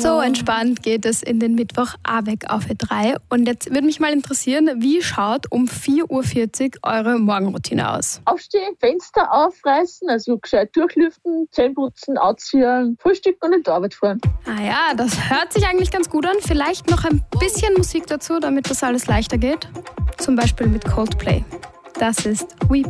So entspannt geht es in den Mittwoch AWEC auf Ö3. Und jetzt würde mich mal interessieren, wie schaut um 4.40 Uhr eure Morgenroutine aus? Aufstehen, Fenster aufreißen, also gescheit durchlüften, Zähne putzen, ausziehen, frühstücken und in die Arbeit fahren. Ah ja, das hört sich eigentlich ganz gut an. Vielleicht noch ein bisschen Musik dazu, damit das alles leichter geht. Zum Beispiel mit Coldplay. Das ist Weep.